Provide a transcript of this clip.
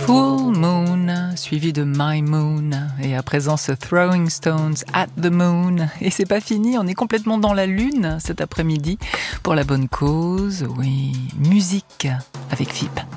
Full Moon, suivi de My Moon, et à présent ce Throwing Stones at the Moon. Et c'est pas fini, on est complètement dans la lune cet après-midi, pour la bonne cause, oui, musique avec FIP.